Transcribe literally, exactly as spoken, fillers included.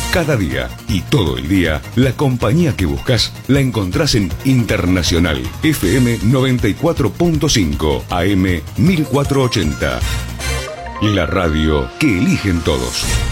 Cada día y todo el día, la compañía que buscas la encontrás en Internacional F M noventa y cuatro punto cinco, A M mil cuatrocientos ochenta. La radio que eligen todos.